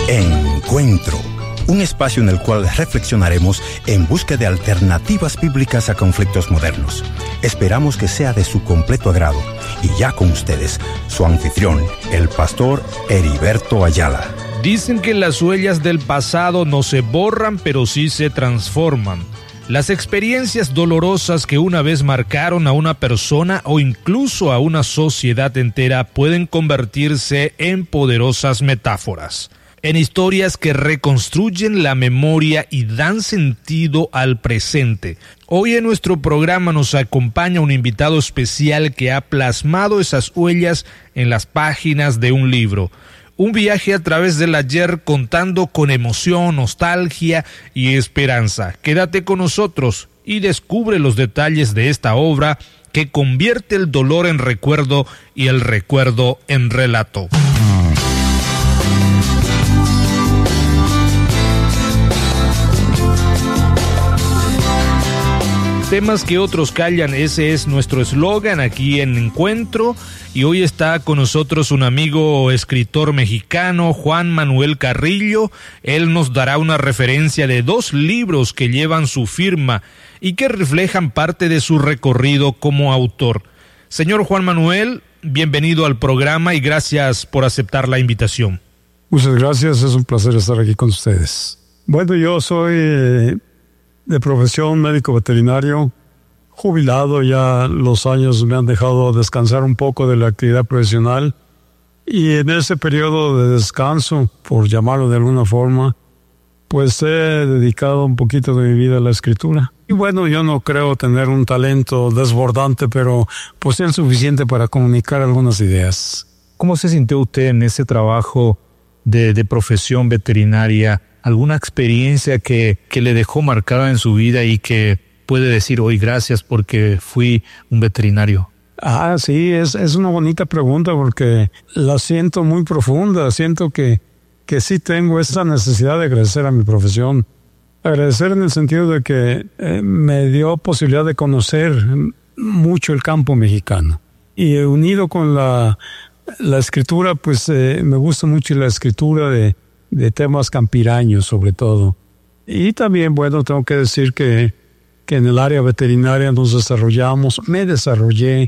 Encuentro, un espacio en el cual reflexionaremos en busca de alternativas bíblicas a conflictos modernos. Esperamos que sea de su completo agrado. Y ya con ustedes, su anfitrión, el pastor Heriberto Ayala. Dicen que las huellas del pasado no se borran, pero sí se transforman. Las experiencias dolorosas que una vez marcaron a una persona o incluso a una sociedad entera pueden convertirse en poderosas metáforas, en historias que reconstruyen la memoria y dan sentido al presente. Hoy en nuestro programa nos acompaña un invitado especial que ha plasmado esas huellas en las páginas de un libro. Un viaje a través del ayer contando con emoción, nostalgia y esperanza. Quédate con nosotros y descubre los detalles de esta obra que convierte el dolor en recuerdo y el recuerdo en relato. Temas que otros callan, ese es nuestro eslogan aquí en Encuentro, y hoy está con nosotros un amigo escritor mexicano, Juan Manuel Carrillo. Él nos dará una referencia de 2 libros que llevan su firma y que reflejan parte de su recorrido como autor. Señor Juan Manuel, bienvenido al programa y gracias por aceptar la invitación. Muchas gracias, es un placer estar aquí con ustedes. Bueno, yo soy de profesión médico veterinario, jubilado, ya los años me han dejado descansar un poco de la actividad profesional, y en ese periodo de descanso, por llamarlo de alguna forma, pues he dedicado un poquito de mi vida a la escritura. Y bueno, yo no creo tener un talento desbordante, pero pues es suficiente para comunicar algunas ideas. ¿Cómo se sintió usted en ese trabajo de profesión veterinaria? ¿Alguna experiencia que le dejó marcada en su vida y que puede decir hoy gracias porque fui un veterinario? Sí, es una bonita pregunta porque la siento muy profunda. Siento que sí tengo esa necesidad de agradecer a mi profesión. Agradecer en el sentido de que me dio posibilidad de conocer mucho el campo mexicano. Y unido con la escritura, pues me gusta mucho la escritura de temas campiraños sobre todo. Y también, bueno, tengo que decir que en el área veterinaria me desarrollé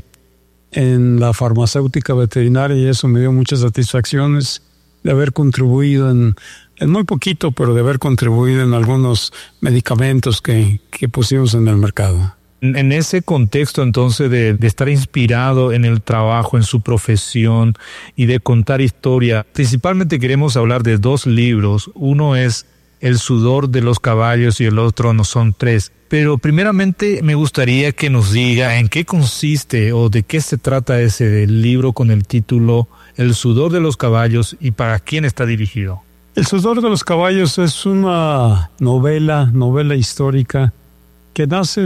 en la farmacéutica veterinaria, y eso me dio muchas satisfacciones de haber contribuido en muy poquito, pero de haber contribuido en algunos medicamentos que pusimos en el mercado. En ese contexto, entonces, de estar inspirado en el trabajo, en su profesión y de contar historia, principalmente queremos hablar de 2 libros. Uno es El sudor de los caballos y el otro no son 3. Pero primeramente me gustaría que nos diga en qué consiste o de qué se trata ese libro con el título El sudor de los caballos y para quién está dirigido. El sudor de los caballos es una novela histórica que nace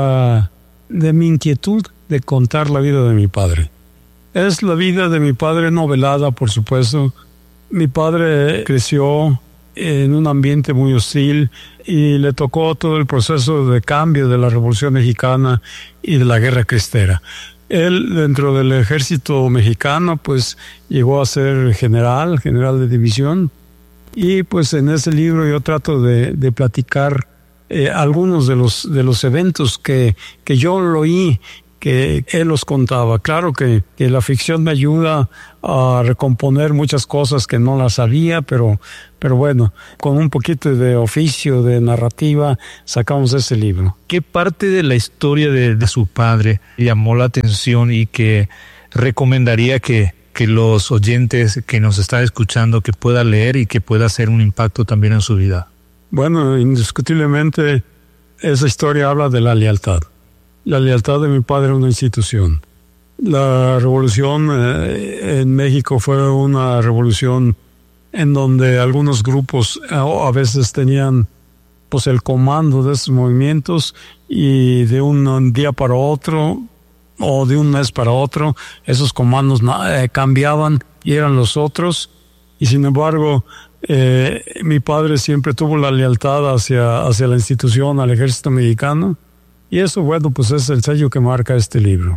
de mi inquietud de contar la vida de mi padre. Es la vida de mi padre novelada, por supuesto. Mi padre creció en un ambiente muy hostil y le tocó todo el proceso de cambio de la Revolución Mexicana y de la Guerra Cristera. Él, dentro del ejército mexicano, pues llegó a ser general de división, y pues en ese libro yo trato de platicar algunos de los eventos que yo lo oí, que él los contaba. Claro que la ficción me ayuda a recomponer muchas cosas que no las sabía, pero bueno, con un poquito de oficio, de narrativa, sacamos ese libro. ¿Qué parte de la historia de su padre llamó la atención y que recomendaría que los oyentes que nos están escuchando que pueda leer y que pueda hacer un impacto también en su vida? Bueno, indiscutiblemente esa historia habla de la lealtad. La lealtad de mi padre a una institución. La revolución en México fue una revolución en donde algunos grupos a veces tenían pues el comando de esos movimientos, y de un día para otro o de un mes para otro esos comandos cambiaban y eran los otros. Y sin embargo, mi padre siempre tuvo la lealtad hacia la institución, al ejército mexicano, y eso, bueno, pues es el sello que marca este libro.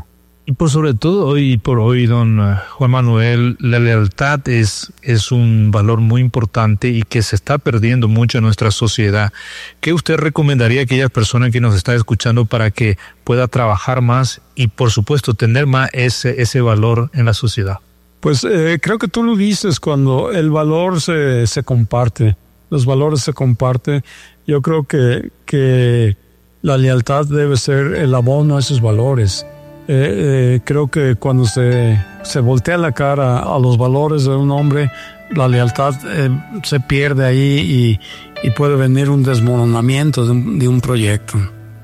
Y por sobre todo, hoy por hoy, don Juan Manuel, la lealtad es un valor muy importante y que se está perdiendo mucho en nuestra sociedad. ¿Qué usted recomendaría a aquella persona que nos está escuchando para que pueda trabajar más y, por supuesto, tener más ese valor en la sociedad? Pues creo que tú lo dices, cuando el valor se comparte, los valores se comparten. Yo creo que la lealtad debe ser el abono a esos valores. Creo que cuando se voltea la cara a los valores de un hombre, la lealtad se pierde ahí y puede venir un desmoronamiento de un proyecto.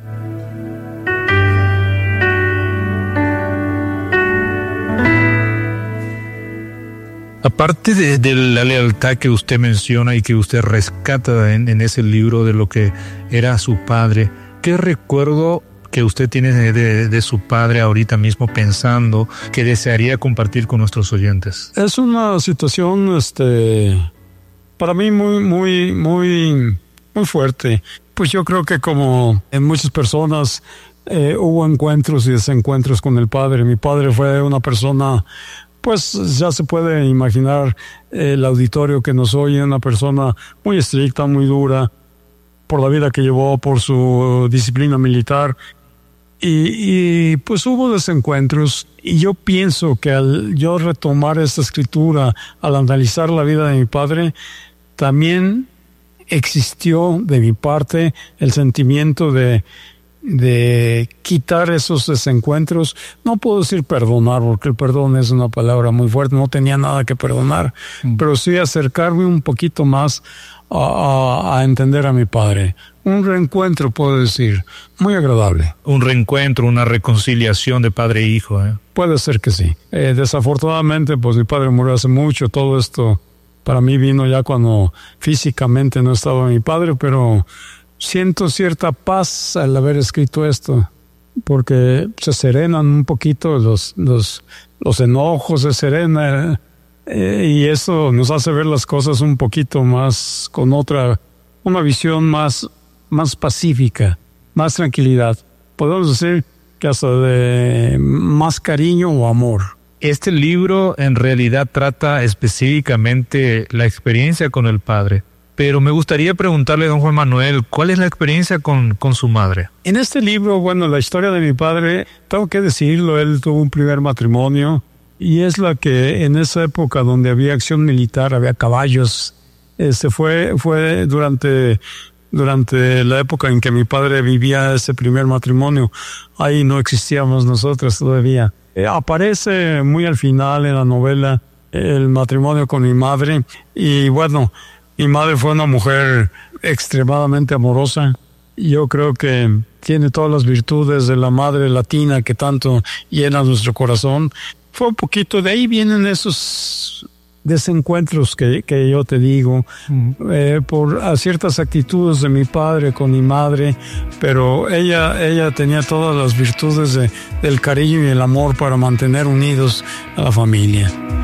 Aparte de la lealtad que usted menciona y que usted rescata en ese libro de lo que era su padre, ¿qué recuerdo que usted tiene de su padre ahorita mismo pensando que desearía compartir con nuestros oyentes? Es una situación para mí muy fuerte. Pues yo creo que, como en muchas personas, hubo encuentros y desencuentros con el padre. Mi padre fue una persona, pues ya se puede imaginar el auditorio que nos oye, una persona muy estricta, muy dura, por la vida que llevó, por su disciplina militar. Y pues hubo desencuentros, y yo pienso que al yo retomar esta escritura, al analizar la vida de mi padre, también existió de mi parte el sentimiento de quitar esos desencuentros. No puedo decir perdonar, porque el perdón es una palabra muy fuerte, no tenía nada que perdonar, pero sí acercarme un poquito más a entender a mi padre. Un reencuentro, puedo decir, muy agradable. Un reencuentro, una reconciliación de padre e hijo, ¿eh? Puede ser que sí. Desafortunadamente, pues mi padre murió hace mucho. Todo esto para mí vino ya cuando físicamente no estaba mi padre, pero siento cierta paz al haber escrito esto, porque se serenan un poquito los enojos, se serena, y eso nos hace ver las cosas un poquito más con una visión más pacífica, más tranquilidad. Podemos decir que hasta de más cariño o amor. Este libro en realidad trata específicamente la experiencia con el padre. Pero me gustaría preguntarle, don Juan Manuel, ¿cuál es la experiencia con su madre? En este libro, bueno, la historia de mi padre, tengo que decirlo, él tuvo un primer matrimonio, y es la que en esa época donde había acción militar, había caballos, fue durante la época en que mi padre vivía ese primer matrimonio. Ahí no existíamos nosotros todavía. Aparece muy al final en la novela el matrimonio con mi madre, y bueno, mi madre fue una mujer extremadamente amorosa. Yo creo que tiene todas las virtudes de la madre latina que tanto llena nuestro corazón. Fue un poquito, de ahí vienen esos desencuentros que yo te digo, por ciertas actitudes de mi padre con mi madre, pero ella tenía todas las virtudes del cariño y el amor para mantener unidos a la familia.